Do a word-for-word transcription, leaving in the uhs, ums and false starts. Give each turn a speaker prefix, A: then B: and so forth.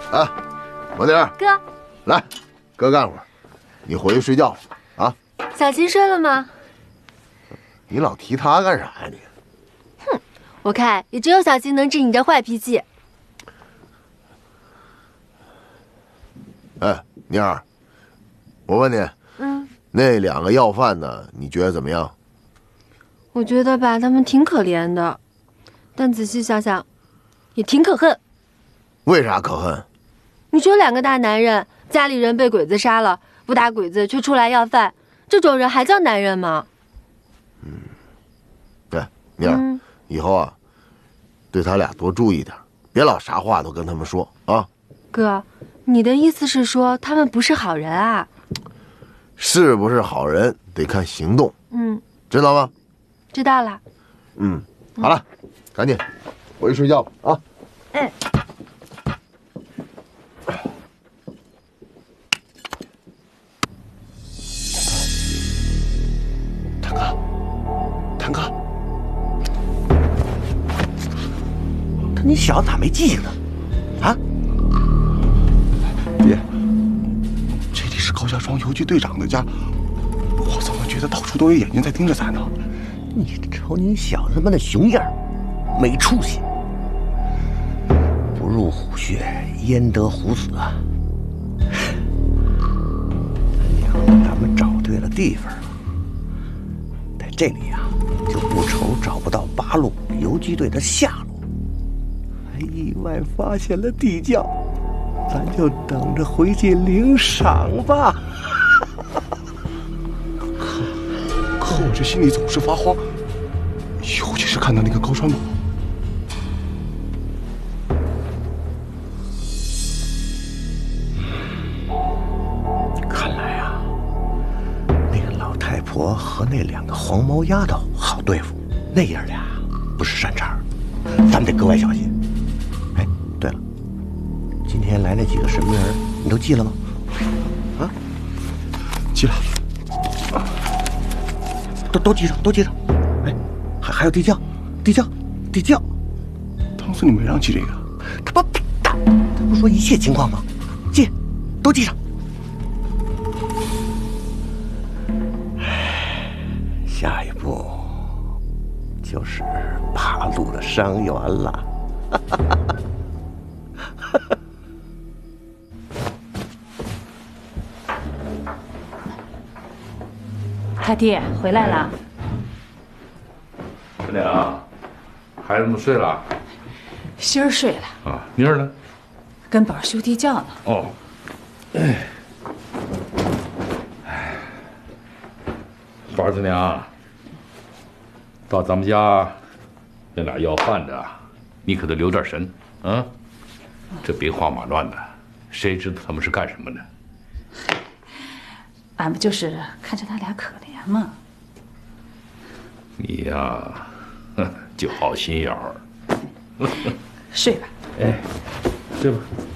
A: 啊，王丁儿，
B: 哥，
A: 来，哥干会儿，你回去睡觉啊。
B: 小琴睡了吗？
A: 你老提他干啥呀你？
B: 哼，我看也只有小琴能治你这坏脾气。
A: 哎，妮儿，我问你，
B: 嗯，
A: 那两个要饭的，你觉得怎么样？
B: 我觉得吧，他们挺可怜的，但仔细想想，也挺可恨。
A: 为啥可恨？
B: 你说两个大男人，家里人被鬼子杀了，不打鬼子却出来要饭，这种人还叫男人吗？
A: 嗯，对，妮儿，嗯、以后啊，对他俩多注意点，别老啥话都跟他们说啊。
B: 哥，你的意思是说他们不是好人啊？
A: 是不是好人得看行动，
B: 嗯，
A: 知道吗？
B: 知道了。
A: 嗯，好了，嗯、赶紧回去睡觉吧啊。
B: 哎。
C: 谭哥，谭哥，他你小子咋没记性呢？啊？
D: 爹，这里是高家庄游击队长的家，我怎么觉得到处都有眼睛在盯着咱呢？
C: 你瞅你小子他妈的熊样，没出息！不入虎穴，焉得虎子啊！娘的，咱们找对了地方了，在这里啊，就不愁找不到八路游击队的下落。还意外发现了地窖，咱就等着回去领赏吧。
D: 可可我这心里总是发慌，尤其是看到那个高川宝。
C: 看来啊，那个老太婆和那两个黄毛丫头好对付，那爷俩不是善茬，咱们得格外小心。哎，对了，今天来那几个神秘人，你都记了吗？啊，
D: 记了。
C: 都都记上，都记上。哎，还还有地窖，地窖，地窖。
D: 当初你没让记这个，
C: 他不他他不说一切情况吗？记，都记上。哎，下一步就是八路的伤员了。
E: 他爹回来了。
F: 小娘，孩子们睡了？
E: 心儿睡了。
F: 啊，妮儿呢？
E: 跟宝修地窖呢。
F: 哦。哎，哎，宝儿子娘，到咱们家那俩要饭的，你可得留点神啊！这兵荒马乱的，谁知道他们是干什么的？
E: 俺们就是看着他俩可怜嘛。
F: 你呀，就好心眼儿。
E: 睡吧。
F: 哎，睡吧。